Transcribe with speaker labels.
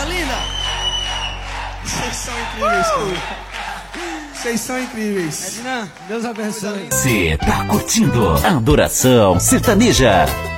Speaker 1: linda! Vocês são incríveis, cara. Vocês são incríveis.
Speaker 2: Edna, Deus abençoe.
Speaker 3: Você tá curtindo Adoração Sertaneja.